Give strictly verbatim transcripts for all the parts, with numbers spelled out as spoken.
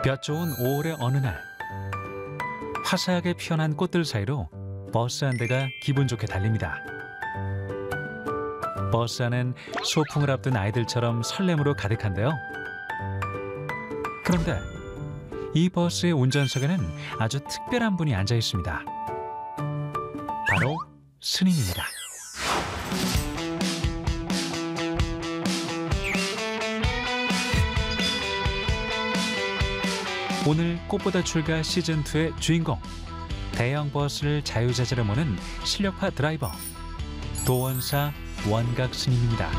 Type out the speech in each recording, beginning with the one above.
볕 좋은 오월의 어느 날, 화사하게 피어난 꽃들 사이로 버스 한 대가 기분 좋게 달립니다. 버스 안은 소풍을 앞둔 아이들처럼 설렘으로 가득한데요. 그런데 이 버스의 운전석에는 아주 특별한 분이 앉아 있습니다. 바로 스님입니다. 오늘 꽃보다 출가 시즌이의 주인공, 대형 버스를 자유자재로 모는 실력파 드라이버, 도원사 원각 스님입니다.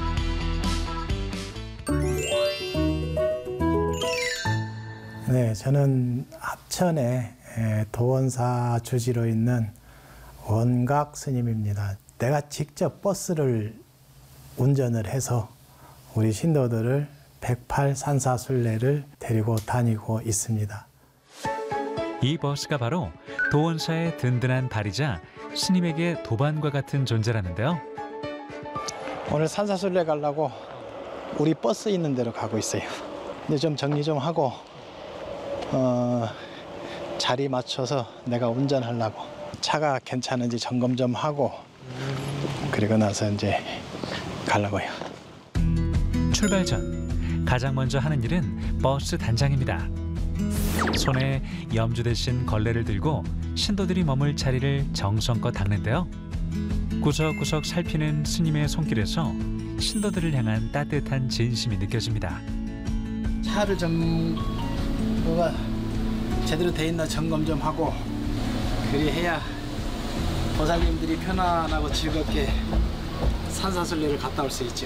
네, 저는 합천에 도원사 주지로 있는 원각 스님입니다. 내가 직접 버스를 운전을 해서 우리 신도들을 백팔 산사순례를 데리고 다니고 있습니다. 이 버스가 바로 도원사의 든든한 발이자 스님에게 도반과 같은 존재라는데요. 오늘 산사순례 가려고 우리 버스 있는 데로 가고 있어요. 근데 좀 정리 좀 하고 어, 자리 맞춰서 내가 운전하려고 차가 괜찮은지 점검 좀 하고 그리고 나서 이제 가려고요. 출발 전 가장 먼저 하는 일은 버스 단장입니다. 손에 염주 대신 걸레를 들고 신도들이 머물 자리를 정성껏 닦는데요. 구석구석 살피는 스님의 손길에서 신도들을 향한 따뜻한 진심이 느껴집니다. 차를 좀 뭐가 제대로 돼 있나 점검 좀 하고 그리 해야 보살님들이 편안하고 즐겁게 산사순례를 갔다 올 수 있죠.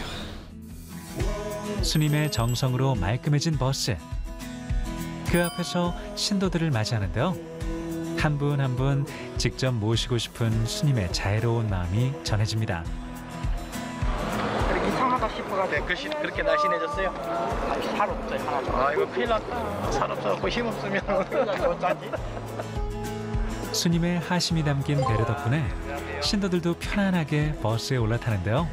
스님의 정성으로 말끔해진 버스. 그 앞에서 신도들을 맞이하는데요. 한 분 한 분 직접 모시고 싶은 스님의 자애로운 마음이 전해집니다. 이상하다 싶어가지고 네, 그렇게 날씬해졌어요? 아니, 살 없어요, 하나도. 아, 이거 큰일 났다. 살 없어갖고 힘 없으면 어쩌지? 스님의 하심이 담긴 배려 덕분에 신도들도 편안하게 버스에 올라타는데요.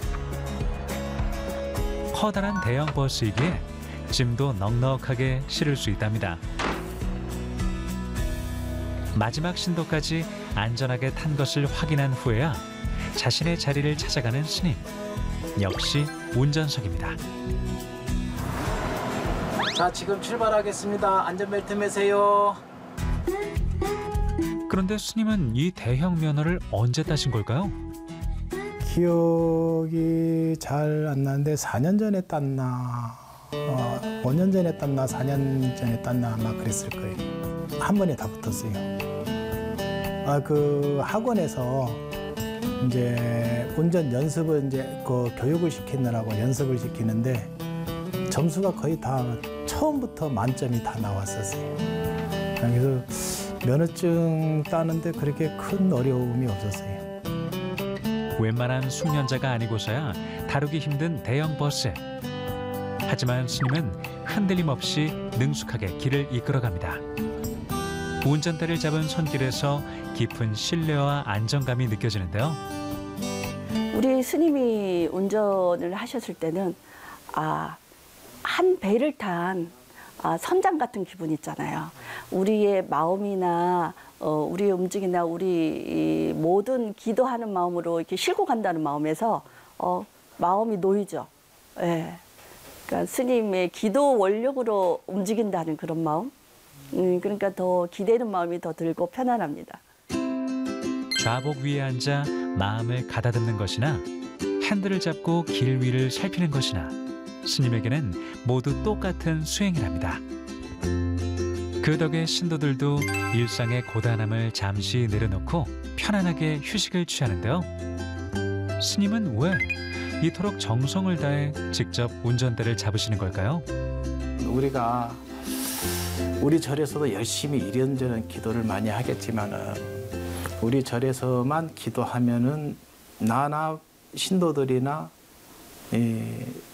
커다란 대형 버스이기에 짐도 넉넉하게 실을 수 있답니다. 마지막 신도까지 안전하게 탄 것을 확인한 후에야 자신의 자리를 찾아가는 스님. 역시 운전석입니다. 자, 지금 출발하겠습니다. 안전벨트 매세요. 그런데 스님은 이 대형 면허를 언제 따신 걸까요? 기억이 잘 안 나는데 사 년 전에 땄나 어, 오 년 전에 땄나 사 년 전에 땄나 아마 그랬을 거예요. 한 번에 다 붙었어요. 아, 그 학원에서 이제 운전 연습을 이제 그 교육을 시키느라고 연습을 시키는데 점수가 거의 다 처음부터 만점이 다 나왔었어요. 그래서 면허증 따는데 그렇게 큰 어려움이 없었어요. 웬만한 숙련자가 아니고서야 다루기 힘든 대형 버스. 하지만 스님은 흔들림 없이 능숙하게 길을 이끌어갑니다. 운전대를 잡은 손길에서 깊은 신뢰와 안정감이 느껴지는데요. 우리 스님이 운전을 하셨을 때는 아, 한 배를 탄 아, 선장 같은 기분 있잖아요. 우리의 마음이나 어, 우리의 움직임이나 우리 이 모든 기도하는 마음으로 이렇게 싣고 간다는 마음에서 어, 마음이 놓이죠. 예. 그러니까 스님의 기도 원력으로 움직인다는 그런 마음. 음, 그러니까 더 기대는 마음이 더 들고 편안합니다. 좌복 위에 앉아 마음을 가다듬는 것이나 핸들을 잡고 길 위를 살피는 것이나 스님에게는 모두 똑같은 수행이랍니다. 그 덕에 신도들도 일상의 고단함을 잠시 내려놓고 편안하게 휴식을 취하는데요. 스님은 왜 이토록 정성을 다해 직접 운전대를 잡으시는 걸까요? 우리가 우리 절에서도 열심히 이런저런 기도를 많이 하겠지만은 우리 절에서만 기도하면은 나나 신도들이나 이